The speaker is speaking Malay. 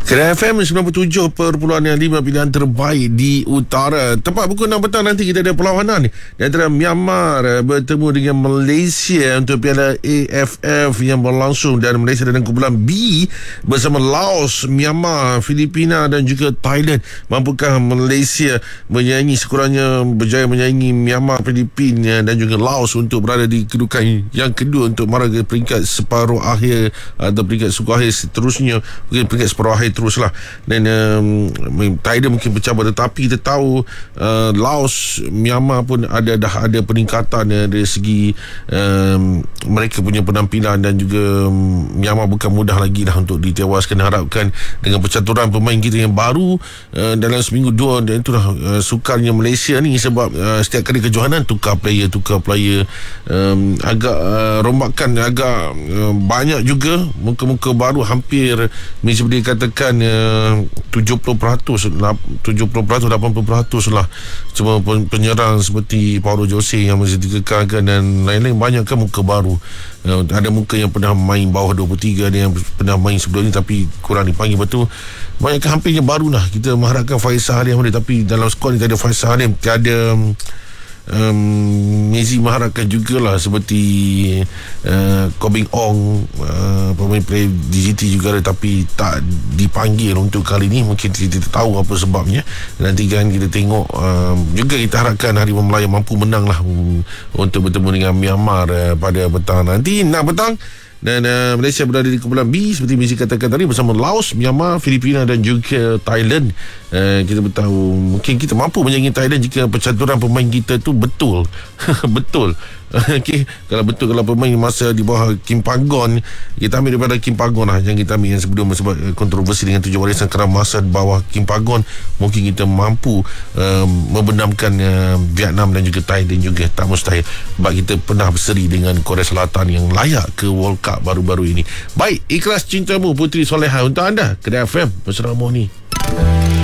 Kedai FM 97.5 pilihan terbaik di utara. Tepat pukul 6 petang nanti kita ada perlawanan di antara Myanmar bertemu dengan Malaysia untuk Piala AFF yang berlangsung, dan Malaysia dalam kumpulan B bersama Laos, Myanmar, Filipina dan juga Thailand. Mampukah Malaysia menyaingi, sekurangnya berjaya menyaingi Myanmar, Filipina dan juga Laos untuk berada di kedudukan yang kedua untuk mara ke peringkat separuh akhir atau peringkat suku akhir seterusnya, mungkin peringkat separuh akhir teruslah. Dan Thailand mungkin bercabar, tetapi kita tahu Laos, Myanmar pun dah ada peningkatan dari segi mereka punya penampilan, dan juga Myanmar bukan mudah lagi dah untuk ditewaskan. Harapkan dengan percaturan pemain kita yang baru dalam seminggu dua, dan itulah sukarnya Malaysia ni, sebab setiap kali kejohanan tukar player agak rombakan agak banyak juga muka-muka baru, hampir macam boleh dikatakan 70%, 80% lah. Cuma penyerang seperti Paulo Jose yang masih dikekalkan dan lain-lain, banyak kan muka baru. Ada muka yang pernah main bawah 23, ada yang pernah main sebelum ni tapi kurang dipanggil. Betul, banyak kan hampir yang baru lah. Kita mengharapkan Faisal Halim ada, tapi dalam skuad ni tak ada Faisal Halim, tiada Mezi mengharapkan jugalah seperti Kobing Ong, pemain player DGT juga ada, tapi tak dipanggil untuk kali ni. Mungkin kita tahu apa sebabnya. Nanti kan kita tengok. Juga kita harapkan Harimau Melaya mampu menang lah untuk bertemu dengan Myanmar pada petang nanti 6 petang. Dan Malaysia berada di kumpulan B seperti Mezi katakan tadi, bersama Laos, Myanmar, Filipina dan juga Thailand. Kita bertahu mungkin kita mampu menyaingi Thailand jika percaturan pemain kita tu betul. Betul. Okay. Kalau betul, kalau pemain masa di bawah Kim Panggon, kita ambil daripada Kim Panggon lah, jangan kita ambil yang sebelum, sebab kontroversi dengan 7 warisan. Kerana masa di bawah Kim Panggon mungkin kita mampu membenamkan Vietnam dan juga Thailand juga. Tak mustahil, sebab kita pernah berseri dengan Korea Selatan yang layak ke World Cup baru-baru ini. Baik, Ikhlas Cintamu Puteri Soleha untuk anda, Kedai FM Mesra Murni.